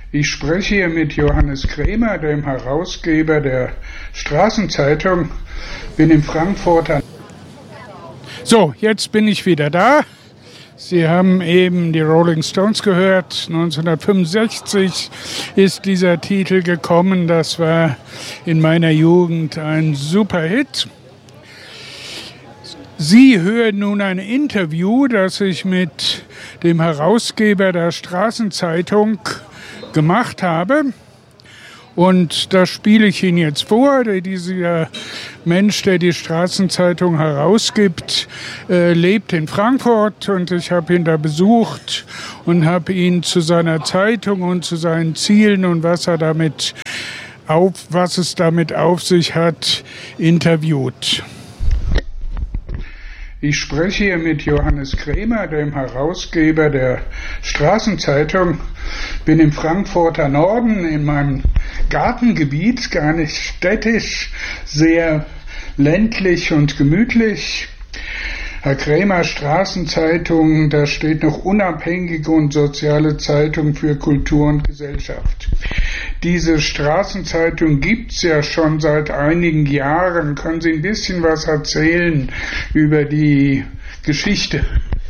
Ich spreche hier mit Johannes Krämer, dem Herausgeber der Straßenzeitung. Bin in Frankfurt. So, jetzt bin ich wieder da. Sie haben eben die Rolling Stones gehört. 1965 ist dieser Titel gekommen. Das war in meiner Jugend ein super Hit. Sie hören nun ein Interview, das ich mit dem Herausgeber der Straßenzeitung gemacht habe. Und das spiele ich Ihnen jetzt vor. Dieser Mensch, der die Straßenzeitung herausgibt, lebt in Frankfurt und ich habe ihn da besucht und habe ihn zu seiner Zeitung und zu seinen Zielen und was es damit auf sich hat, interviewt. Ich spreche hier mit Johannes Krämer, dem Herausgeber der Straßenzeitung. Bin im Frankfurter Norden in meinem Gartengebiet, gar nicht städtisch, sehr ländlich und gemütlich. Herr Krämer, Straßenzeitung, da steht noch unabhängige und soziale Zeitung für Kultur und Gesellschaft. Diese Straßenzeitung gibt's ja schon seit einigen Jahren. Können Sie ein bisschen was erzählen über die Geschichte?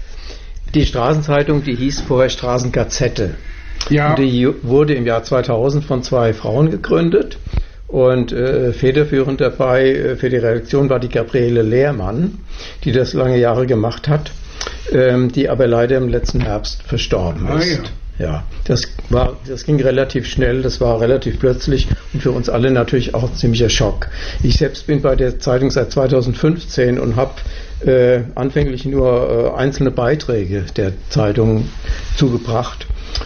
Die Straßenzeitung, die hieß vorher Straßengazette. Ja. Und die wurde im Jahr 2000 von 2 Frauen gegründet. Und federführend dabei für die Redaktion war die Gabriele Lehrmann, die das lange Jahre gemacht hat, die aber leider im letzten Herbst verstorben ist. Ja, das ging relativ schnell, das war relativ plötzlich und für uns alle natürlich auch ein ziemlicher Schock. Ich selbst bin bei der Zeitung seit 2015 und habe anfänglich nur einzelne Beiträge der Zeitung zugebracht.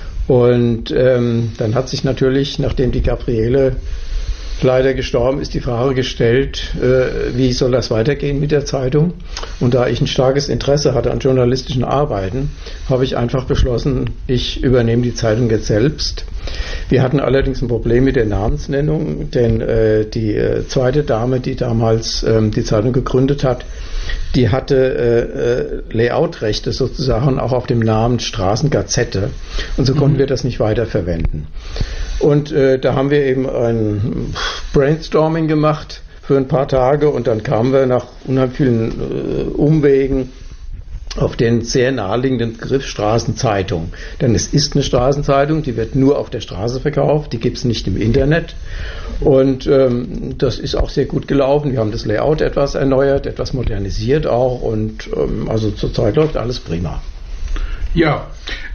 Und dann hat sich natürlich, nachdem die Gabriele leider gestorben ist, die Frage gestellt, wie soll das weitergehen mit der Zeitung? Und da ich ein starkes Interesse hatte an journalistischen Arbeiten, habe ich einfach beschlossen, ich übernehme die Zeitung jetzt selbst. Wir hatten allerdings ein Problem mit der Namensnennung, denn die zweite Dame, die damals die Zeitung gegründet hat, die hatte Layoutrechte sozusagen auch auf dem Namen Straßengazette und so konnten wir das nicht weiter verwenden. Und da haben wir eben ein Brainstorming gemacht für ein paar Tage und dann kamen wir nach unheimlich vielen Umwegen auf den sehr naheliegenden Begriff Straßenzeitung. Denn es ist eine Straßenzeitung, die wird nur auf der Straße verkauft, die gibt es nicht im Internet. Und das ist auch sehr gut gelaufen. Wir haben das Layout etwas erneuert, etwas modernisiert auch und also zurzeit läuft alles prima. Ja,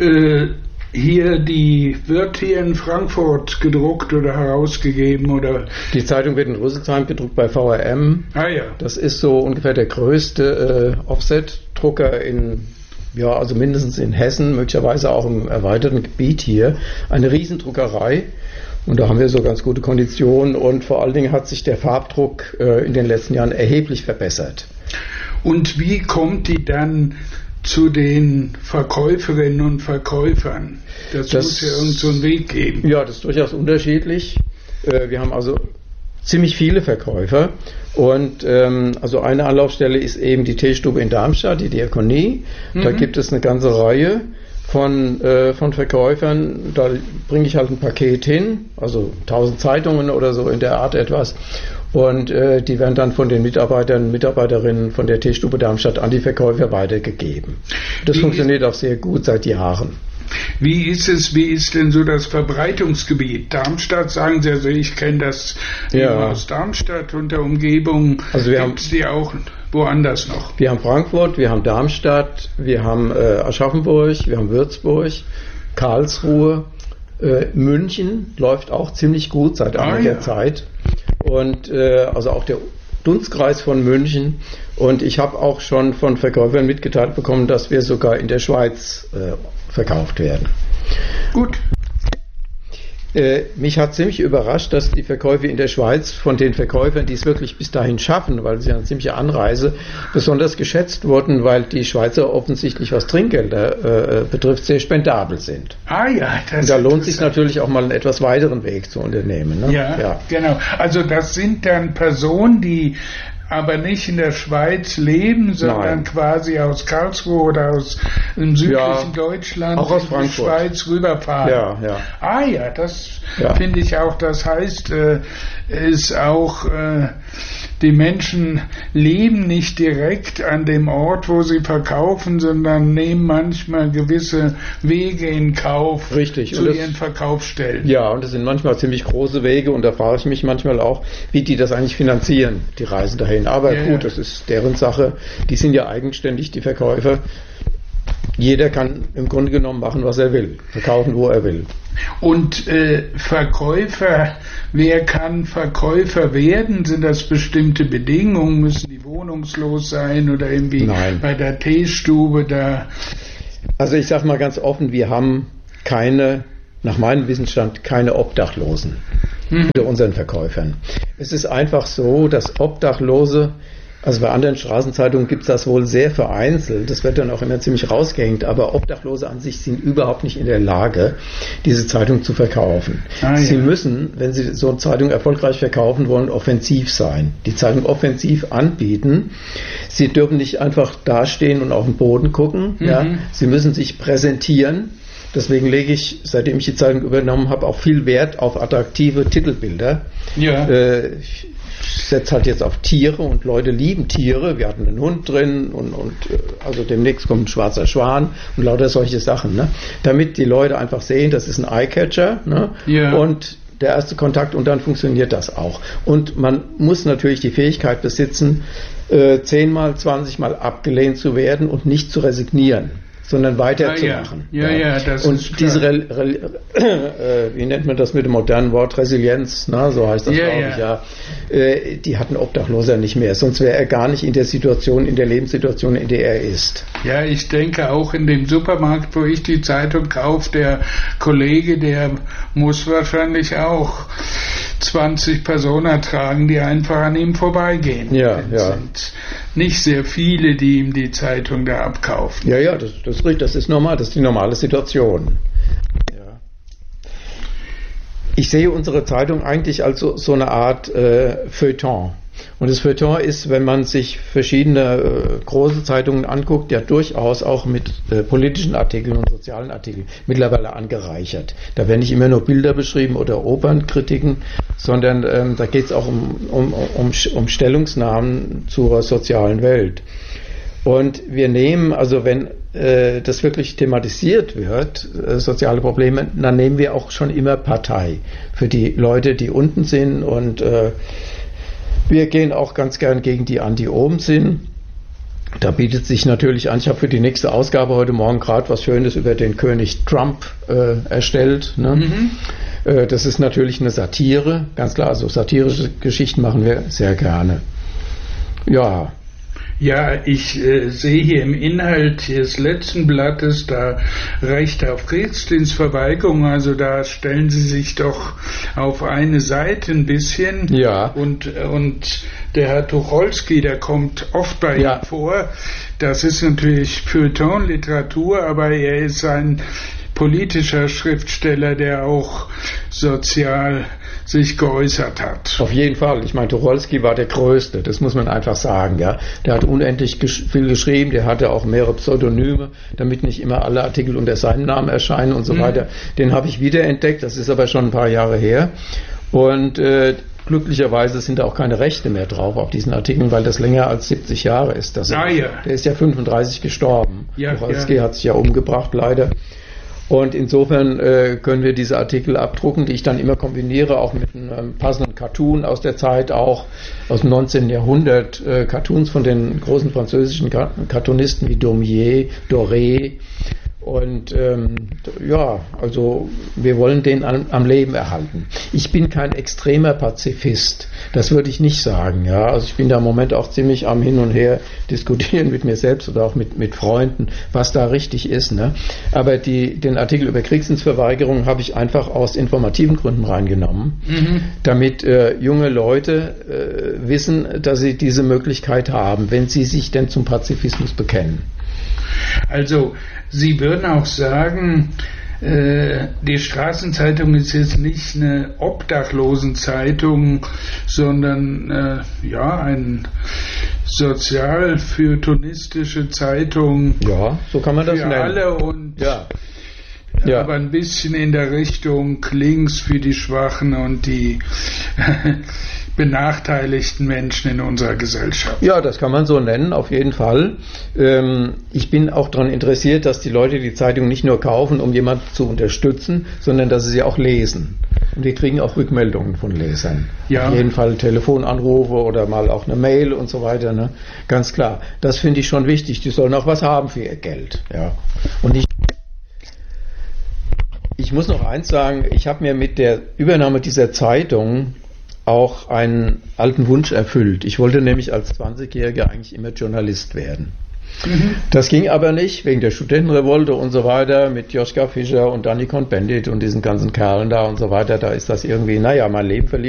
wird hier in Frankfurt gedruckt oder herausgegeben oder? Die Zeitung wird in Rüsselsheim gedruckt bei VRM. Ah ja. Das ist so ungefähr der größte Offset-Drucker also mindestens in Hessen, möglicherweise auch im erweiterten Gebiet hier. Eine Riesendruckerei. Und da haben wir so ganz gute Konditionen und vor allen Dingen hat sich der Farbdruck in den letzten Jahren erheblich verbessert. Und wie kommt die dann zu den Verkäuferinnen und Verkäufern? Das muss ja irgend so einen Weg geben. Ja, das ist durchaus unterschiedlich. Wir haben also ziemlich viele Verkäufer und also eine Anlaufstelle ist eben die Teestube in Darmstadt, die Diakonie. Da gibt es eine ganze Reihe von Verkäufern. Da bringe ich halt ein Paket hin, also 1000 Zeitungen oder so in der Art etwas. Und die werden dann von den Mitarbeiterinnen von der Teestube Darmstadt an die Verkäufer weitergegeben. Das funktioniert auch sehr gut seit Jahren. Wie ist denn so das Verbreitungsgebiet? Darmstadt, sagen Sie, also ich kenne das aus Darmstadt und der Umgebung. Also gibt es die auch woanders noch? Wir haben Frankfurt, wir haben Darmstadt, wir haben Aschaffenburg, wir haben Würzburg, Karlsruhe, München läuft auch ziemlich gut seit einiger Zeit. Und also auch der Dunstkreis von München. Und ich habe auch schon von Verkäufern mitgeteilt bekommen, dass wir sogar in der Schweiz verkauft werden. Gut. Mich hat ziemlich überrascht, dass die Verkäufe in der Schweiz von den Verkäufern, die es wirklich bis dahin schaffen, weil sie eine ziemliche Anreise, besonders geschätzt wurden, weil die Schweizer offensichtlich, was Trinkgelder betrifft, sehr spendabel sind. Ah ja, das und da lohnt sich natürlich auch mal einen etwas weiteren Weg zu unternehmen. Ne? Ja, genau. Also das sind dann Personen, die aber nicht in der Schweiz leben, sondern quasi aus Karlsruhe oder aus dem südlichen Deutschland auch aus in die Schweiz rüberfahren. Ja, das finde ich auch. Das heißt, ist auch die Menschen leben nicht direkt an dem Ort, wo sie verkaufen, sondern nehmen manchmal gewisse Wege in Kauf zu ihren Verkaufsstellen. Ja, und das sind manchmal ziemlich große Wege und da frage ich mich manchmal auch, wie die das eigentlich finanzieren, die Reisen dahin. Aber gut, das ist deren Sache. Die sind ja eigenständig, die Verkäufer. Jeder kann im Grunde genommen machen, was er will, verkaufen, wo er will. Und Verkäufer, wer kann Verkäufer werden? Sind das bestimmte Bedingungen? Müssen die wohnungslos sein oder irgendwie bei der Teestube da? Also ich sage mal ganz offen, wir haben nach meinem Wissensstand, keine Obdachlosen unter unseren Verkäufern. Es ist einfach so, dass Obdachlose, also bei anderen Straßenzeitungen gibt es das wohl sehr vereinzelt, das wird dann auch immer ziemlich rausgehängt, aber Obdachlose an sich sind überhaupt nicht in der Lage, diese Zeitung zu verkaufen. Sie müssen, wenn sie so eine Zeitung erfolgreich verkaufen wollen, offensiv sein. Die Zeitung offensiv anbieten. Sie dürfen nicht einfach dastehen und auf den Boden gucken. Ja? Sie müssen sich präsentieren. Deswegen lege ich, seitdem ich die Zeitung übernommen habe, auch viel Wert auf attraktive Titelbilder. Ich setze halt jetzt auf Tiere und Leute lieben Tiere. Wir hatten einen Hund drin und also demnächst kommt ein schwarzer Schwan und lauter solche Sachen. Ne? Damit die Leute einfach sehen, das ist ein Eyecatcher. Ne? Und der erste Kontakt und dann funktioniert das auch. Und man muss natürlich die Fähigkeit besitzen, 10-mal, 20-mal abgelehnt zu werden und nicht zu resignieren, sondern weiterzumachen. Das und ist diese, wie nennt man das mit dem modernen Wort, Resilienz, so heißt das, glaube ich, die hatten Obdachloser nicht mehr, sonst wäre er gar nicht in der Situation, in der Lebenssituation, in der er ist. Ja, ich denke auch in dem Supermarkt, wo ich die Zeitung kaufe, der Kollege, der muss wahrscheinlich auch 20 Personen tragen, die einfach an ihm vorbeigehen. Es sind nicht sehr viele, die ihm die Zeitung da abkaufen. Das ist normal, das ist die normale Situation. Ich sehe unsere Zeitung eigentlich als so eine Art Feuilleton. Und das Feuilleton ist, wenn man sich verschiedene große Zeitungen anguckt, ja durchaus auch mit politischen Artikeln und sozialen Artikeln mittlerweile angereichert. Da werden nicht immer nur Bilder beschrieben oder Opernkritiken, sondern da geht es auch um Stellungsnahmen zur sozialen Welt. Und wir nehmen, also wenn das wirklich thematisiert wird, soziale Probleme, dann nehmen wir auch schon immer Partei für die Leute, die unten sind und wir gehen auch ganz gern gegen die an, die oben sind. Da bietet sich natürlich an, ich habe für die nächste Ausgabe heute Morgen gerade was Schönes über den König Trump erstellt. Ne? Das ist natürlich eine Satire, ganz klar, also satirische Geschichten machen wir sehr gerne. Ja, ich sehe hier im Inhalt des letzten Blattes da Recht auf Kriegsdienstverweigerung, also da stellen Sie sich doch auf eine Seite ein bisschen. Und der Herr Tucholsky, der kommt oft bei Ihnen vor. Das ist natürlich Feuilleton-Literatur, aber er ist ein politischer Schriftsteller, der auch sozial sich geäußert hat. Auf jeden Fall. Ich meine, Tucholsky war der Größte, das muss man einfach sagen. Ja. Der hat unendlich viel geschrieben, der hatte auch mehrere Pseudonyme, damit nicht immer alle Artikel unter seinem Namen erscheinen und so weiter. Den habe ich wiederentdeckt, das ist aber schon ein paar Jahre her. Und glücklicherweise sind da auch keine Rechte mehr drauf auf diesen Artikeln, weil das länger als 70 Jahre ist. Der ist ja 35 gestorben. Tucholsky hat sich ja umgebracht, leider. Und insofern können wir diese Artikel abdrucken, die ich dann immer kombiniere, auch mit einem passenden Cartoon aus der Zeit, auch aus dem 19. Jahrhundert, Cartoons von den großen französischen Cartoonisten wie Daumier, Doré. Und also wir wollen den am Leben erhalten. Ich bin kein extremer Pazifist, das würde ich nicht sagen. Ja, also ich bin da im Moment auch ziemlich am Hin und Her diskutieren mit mir selbst oder auch mit Freunden, was da richtig ist. Ne? Aber den Artikel über Kriegsdienstverweigerung habe ich einfach aus informativen Gründen reingenommen, damit junge Leute wissen, dass sie diese Möglichkeit haben, wenn sie sich denn zum Pazifismus bekennen. Also Sie würden auch sagen, Die Straßenzeitung ist jetzt nicht eine Obdachlosenzeitung, sondern eine sozial-feuilletonistische Zeitung. Ja, so kann man das nennen. Für alle und aber ein bisschen in der Richtung links für die Schwachen und die benachteiligten Menschen in unserer Gesellschaft. Ja, das kann man so nennen, auf jeden Fall. Ich bin auch daran interessiert, dass die Leute die Zeitung nicht nur kaufen, um jemanden zu unterstützen, sondern dass sie sie auch lesen. Und wir kriegen auch Rückmeldungen von Lesern. Ja. Auf jeden Fall Telefonanrufe oder mal auch eine Mail und so weiter. Ne? Ganz klar. Das finde ich schon wichtig. Die sollen auch was haben für ihr Geld. Ja. Und ich muss noch eins sagen, ich habe mir mit der Übernahme dieser Zeitung auch einen alten Wunsch erfüllt. Ich wollte nämlich als 20-Jähriger eigentlich immer Journalist werden. Das ging aber nicht, wegen der Studentenrevolte und so weiter, mit Joschka Fischer und Danny Cohn-Bendit und diesen ganzen Kerlen da und so weiter. Da ist das irgendwie, mein Leben verlief